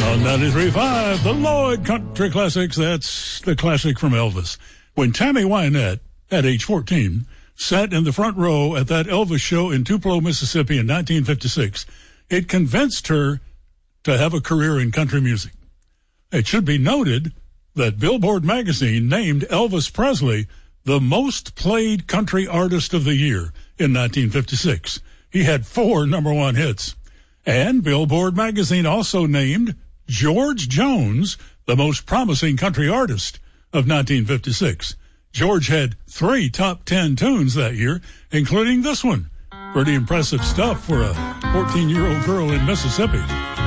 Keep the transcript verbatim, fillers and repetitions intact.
On ninety-three point five, the Lloyd Country Classics. That's the classic from Elvis. When Tammy Wynette, at age fourteen, sat in the front row at that Elvis show in Tupelo, Mississippi in nineteen fifty-six, it convinced her to have a career in country music. It should be noted that Billboard magazine named Elvis Presley the most played country artist of the year in nineteen fifty-six. He had four number one hits. And Billboard magazine also named George Jones the most promising country artist of nineteen fifty-six. George had three top ten tunes that year, including this one. Pretty impressive stuff for a fourteen-year-old girl in Mississippi.